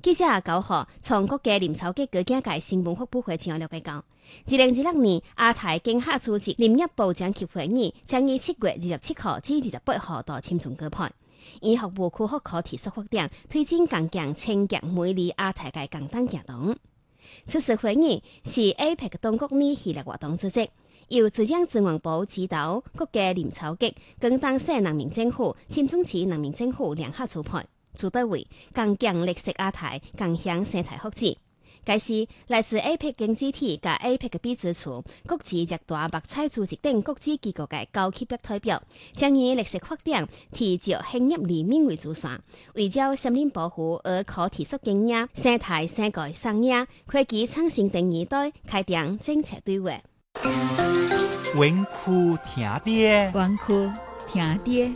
記者9號從國家林草局國家界新聞發佈會前了解到，2026年亞太經合組織林業部長級會議將於7月27號至28號到深圳舉辦，以學務科學可持續發展推進更強清潔美麗亞太界共同行動。此次會議是 APEC 當局呢系列活動之一，由中央資源部指導國家林草局、廣東省人民政府、深圳市人民政府聯合主辦。主題為更強綠色亞太，更向生態福祉。該是來自 APEC 經濟體及 APEC 秘書處、國際熱帶白菜組織等國際機構嘅高級別代表，將以綠色發展、持續興業理念為主線，圍繞森林保護而可持續經營、生態生態產業、科技創新等議題開展政策對話。 文庫聽爹， 文庫聽爹。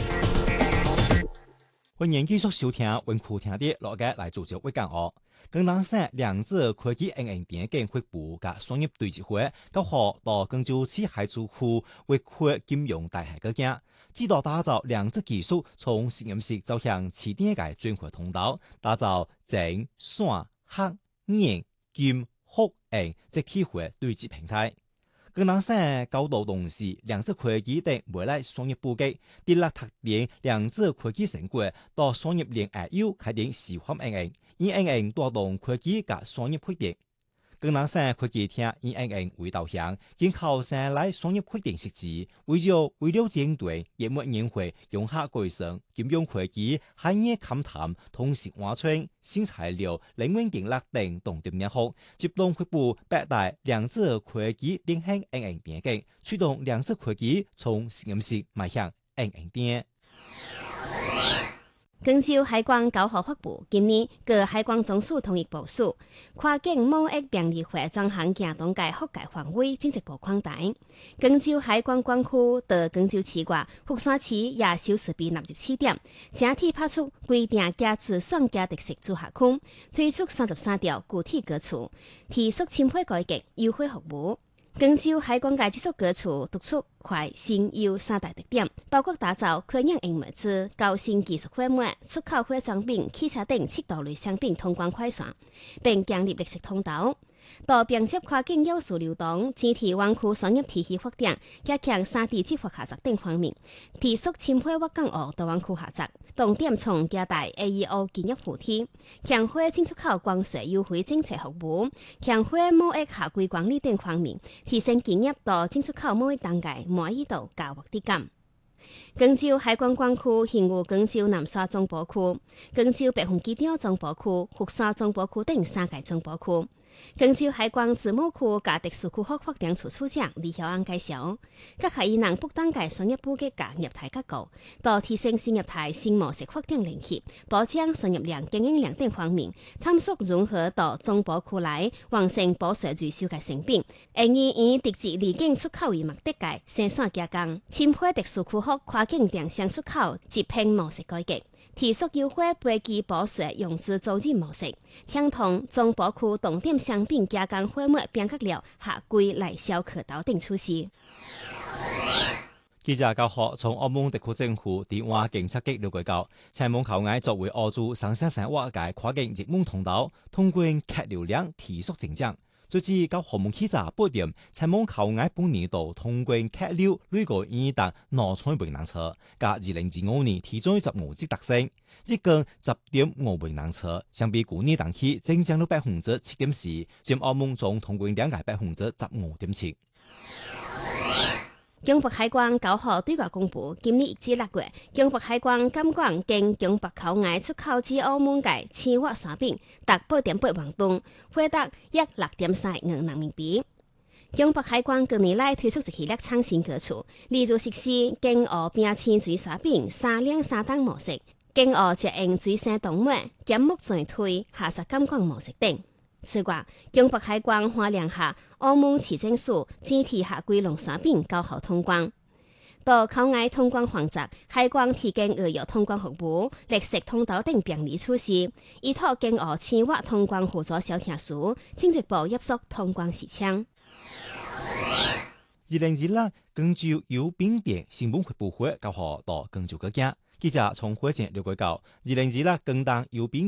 歡迎繼續收聽文庫聽爹，落嘅來做節目講哦。廣東省兩者科技應用電競會部及商業對接會9號到廣州市海珠區為區金融大廈嗰間，指導打造兩者技術從實驗室走向起點嘅轉換通道，打造整、線、黑、銀、金、學、銀即體會對接平台。廣東省高度重視兩者科技等未來商業布局，訂立特點兩者科技成果到商業鏈外有開展示範應用，以應用帶動科技及商業發展。廣東省科技廳以應用為導向，經考生來商業發展實施，為了應對業務年會融合改善金融科技、產業勘探、通信挖掘、新材料、能源建立等動點業務，接動發布8大兩者科技領先應用電競，驅動兩者科技從實驗室邁向應用點。 廣州海關9號發布，今年各海關總署統一部署，跨境貿易便利化專項行動嘅覆蓋範圍進一步擴大。廣州海關管區到廣州市外福山市也小時被納入試點，整體派出規定加自雙加特色組合區，推出33條具體歌詞，提速簽配改革優惠服務。廣州海關界技術歌詞突出快、新、優3大特點，包括打造科研硬物質、高新技術貨物、出口化妝品、汽車等7道類商品通關快線，並建立綠色通道。到並接跨境要素流動、整體灣區商業體系發展、加強3D 執法合作等方面，提速簽配粵港澳大灣區合作，重點從加大 AEO 建業扶貼，強化進出口關稅優惠政策服務，強化貿易合規管理等方面，提升建業到進出口貿易單界滿意度較獲得感。廣州海關管區現有廣州南沙總部區、廣州北風機場總部區、福沙總部區等3個總部區。廣州海關自貿區及特殊區域發展處處長李曉安介紹，各係以能不單界商業布局及業態結構，到提升新業態新模式發展連結，保障商業量、經營量等方面，探索如何到總部區內完成保稅最少嘅成品，以直接離境出口為目的嘅生產加工，簽配特殊區域跨境電商出口直聘模式改革。提速優惠飛機保稅融資租賃模式，相同總部區重點商品加工貨物變革了合規內銷渠道等措施。 記者9號從澳門特區政府電話警察局了解到，前門口岸作為澳洲省生活嘅跨境熱門通道，通關客流量提速增長。最至到澳門記者8點，前門口岸本年度通關客流累計已達2,000萬人次，較2025年提早15%提升，即近10.5萬人次，相比去年同期增長了7.4%，佔澳門總通關量嘅15.7%。 江北海關9號對外公布，今年1至6月，江北海關監管經江北口岸出口至澳門嘅鮮活商品達8.8萬噸，獲得約6.3億人民幣。江北海關近年來推出一系列創新舉措，例如實施經澳邊境水產品3兩3單模式、經澳直營水產動物減木全推下實監管模式等。此外，江北海關花蓮下澳門市政署整體合規農產品9號通關。到口岸通關環節，海關提供預約通關服務、綠色通道等便利措施，依託經澳鮮活通關輔助小程序，進一步壓縮通關時長。 2026廣州郵兵店新聞發佈會9號到廣州嗰間，記者從會前了解到，2026廣東郵兵